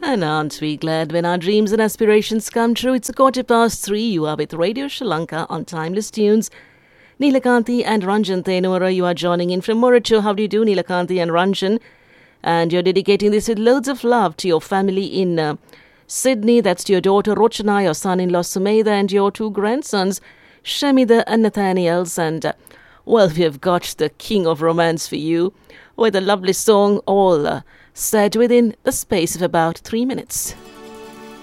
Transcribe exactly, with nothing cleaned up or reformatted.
And aren't we glad when our dreams and aspirations come true? It's a quarter past three. You are with Radio Sri Lanka on Timeless Tunes. Neelakanthi and Ranjan Thenora, you are joining in from Murachu. How do you do, Neelakanthi and Ranjan? And you're dedicating this with loads of love to your family in uh, Sydney. That's to your daughter Rochana, your son-in-law Sumedha, and your two grandsons, Shamida and Nathaniels. And, uh, well, we've got the king of romance for you with a lovely song, all uh, said within the space of about three minutes.